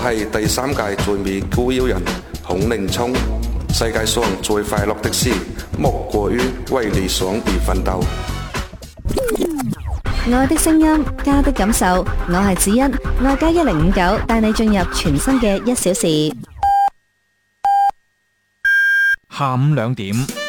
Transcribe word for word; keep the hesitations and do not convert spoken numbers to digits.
係第三屆最美古妖人孔令聰。世界上最快樂的事，莫過於為理想而奮鬥。 愛的聲音，家的感受，我係子欣，愛家一零五九帶你進入全新嘅一小時。 下午兩點。